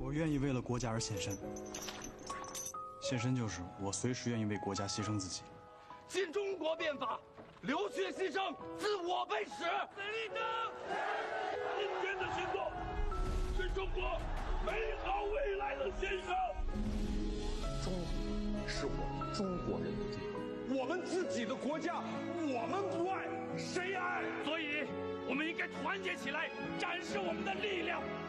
我愿意为了国家而献身，献身就是我随时愿意为国家牺牲自己。 新中国变法，流血牺牲，自我背耻。死立正！今天的行动是中国美好未来的献上。 中国是我们中国人的地方， 我们自己的国家，我们不爱，谁爱？所以，我们应该团结起来，展示我们的力量。